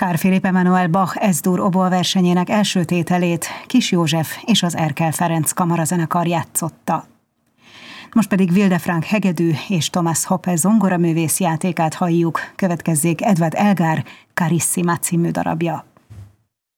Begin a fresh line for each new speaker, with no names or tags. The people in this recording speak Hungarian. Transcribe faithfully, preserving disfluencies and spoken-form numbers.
Carl Philipp Emanuel Bach Es-dur oboaversenyének első tételét Kiss József és az Erkel Ferenc kamarazenekar játszotta. Most pedig Wilde Frank hegedű és Thomas Hoppe zongoraművész játékát halljuk, következzék Edvard Elgar Carissima című darabja.